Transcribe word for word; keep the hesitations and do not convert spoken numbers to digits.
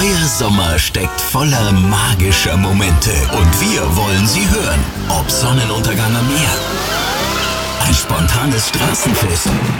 neue Sommer steckt voller magischer Momente und wir wollen sie hören. Ob Sonnenuntergang am Meer, ein spontanes Straßenfest